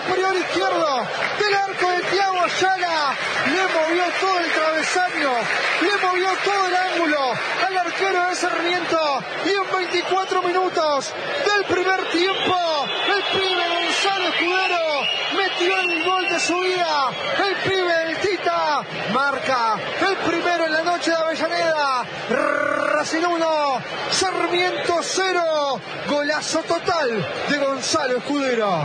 superior izquierdo del arco de Thiago Ayala. Le movió todo el travesaño, le movió todo el ángulo al arquero de Sarmiento. Y en 24 minutos del primer tiempo, el pibe Gonzalo Escudero metió el gol de su vida. El pibe del Tita marca el primero en la noche de Avellaneda. Racing 1, Sarmiento 0. Golazo total de Gonzalo Escudero.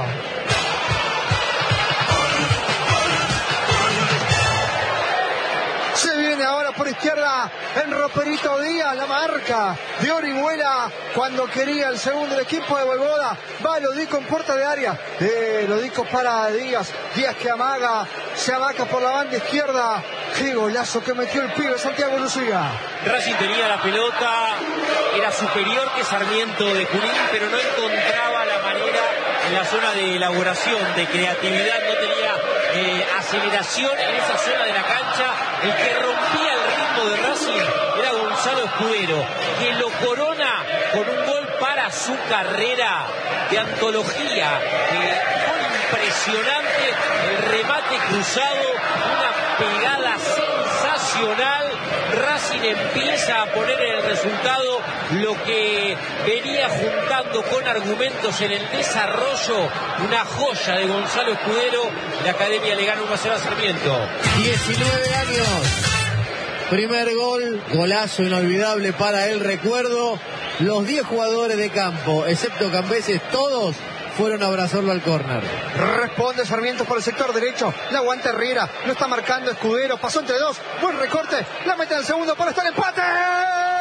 Se viene ahora por izquierda en Roperito Díaz, la marca de Orihuela cuando quería el segundo del equipo de Voivoda. Va Lodico en puerta de área. Lodico para Díaz. Díaz que amaga, se abaca por la banda izquierda. Qué golazo que metió el pibe Santiago Lucía. Racing tenía la pelota, era superior que Sarmiento de Junín, pero no encontraba la manera en la zona de elaboración, de creatividad, no tenía aceleración en esa zona de la cancha. El que rompía el ritmo de Racing era Gonzalo Escudero, que lo corona con un gol para su carrera de antología. Gol impresionante, el remate cruzado, una pegada sensacional. Racing empieza a poner en el resultado lo que venía juntando con argumentos en el desarrollo. Una joya de Gonzalo Escudero. La Academia le gana 1-0 a Sarmiento. 19 años. Primer gol, golazo inolvidable para el recuerdo. Los 10 jugadores de campo, excepto Cambeses, todos fueron a abrazarlo al córner. Responde Sarmiento por el sector derecho. La aguanta Herrera. Lo está marcando Escudero. Pasó entre dos. Buen recorte. La mete en el segundo para estar el empate.